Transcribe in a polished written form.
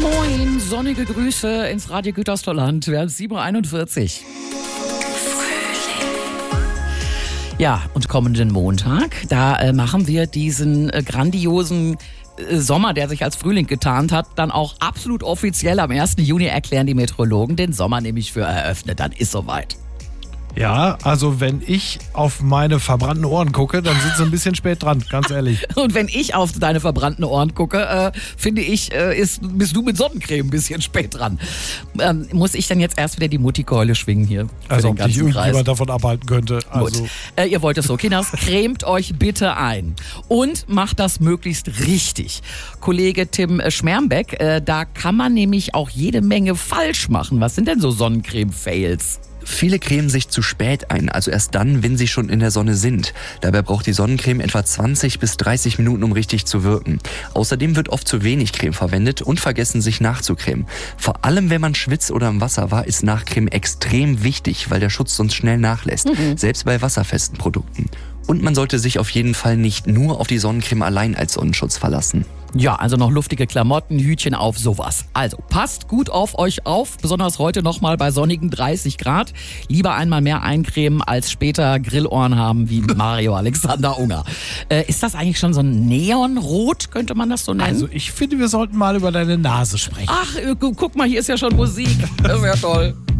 Moin, sonnige Grüße ins Radio Gütersloh-Land. Wir haben 7.41 Uhr. Ja, und kommenden Montag, da machen wir diesen grandiosen Sommer, der sich als Frühling getarnt hat, dann auch absolut offiziell. Am 1. Juni erklären die Meteorologen den Sommer nämlich für eröffnet. Dann ist soweit. Ja, also wenn ich auf meine verbrannten Ohren gucke, dann sind sie ein bisschen spät dran, ganz ehrlich. Und wenn ich auf deine verbrannten Ohren gucke, finde ich, bist du mit Sonnencreme ein bisschen spät dran. Muss ich dann jetzt erst wieder die Muttikeule schwingen hier? Also ob dich irgendjemand davon abhalten könnte. Also. Gut. Ihr wollt es so. Kinders, cremt euch bitte ein. Und macht das möglichst richtig. Kollege Tim Schmermbeck, da kann man nämlich auch jede Menge falsch machen. Was sind denn so Sonnencreme-Fails? Viele cremen sich zu spät ein, also erst dann, wenn sie schon in der Sonne sind. Dabei braucht die Sonnencreme etwa 20 bis 30 Minuten, um richtig zu wirken. Außerdem wird oft zu wenig Creme verwendet und vergessen, sich nachzucremen. Vor allem, wenn man schwitzt oder im Wasser war, ist Nachcremen extrem wichtig, weil der Schutz sonst schnell nachlässt, selbst bei wasserfesten Produkten. Und man sollte sich auf jeden Fall nicht nur auf die Sonnencreme allein als Sonnenschutz verlassen. Ja, also noch luftige Klamotten, Hütchen auf, sowas. Also passt gut auf euch auf, besonders heute nochmal bei sonnigen 30 Grad. Lieber einmal mehr eincremen, als später Grillohren haben wie Mario Alexander Unger. Ist das eigentlich schon so ein Neonrot, könnte man das so nennen? Also ich finde, wir sollten mal über deine Nase sprechen. Ach, guck mal, hier ist ja schon Musik. Das ist ja toll.